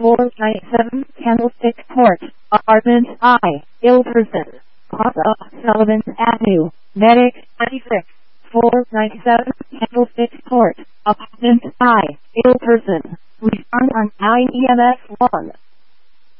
497 Candlestick Court, Apartment I, ill person. Plaza, Sullivan Avenue, Medic 96. 497 Candlestick Court, Apartment I, ill person. Respond on 9 EMS 1.